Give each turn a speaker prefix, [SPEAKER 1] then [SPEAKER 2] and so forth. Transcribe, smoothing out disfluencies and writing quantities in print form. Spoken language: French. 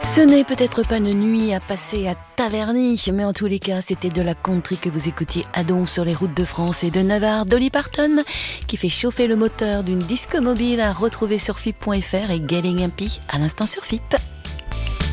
[SPEAKER 1] Ce n'est peut-être pas une nuit à passer à Taverny, mais en tous les cas, c'était de la country que vous écoutiez à Don sur les routes de France et de Navarre. Dolly Parton, qui fait chauffer le moteur d'une disco mobile à retrouver sur FIP.fr et Getting Happy à l'instant sur FIP.